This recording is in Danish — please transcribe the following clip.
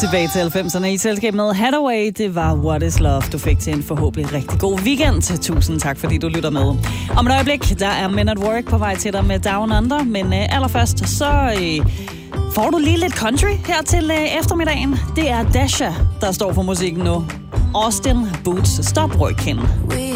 Tilbage til 90'erne i selskab med Hathaway. Det var What is Love, du fik til en forhåbentlig rigtig god weekend. Tusind tak, fordi du lytter med. Om et øjeblik, der er Men at Work på vej til dig med Down Under. Men allerførst, så får du lige lidt country her til eftermiddagen. Det er Dasha, der står for musikken nu. Austin Boots Stop Working.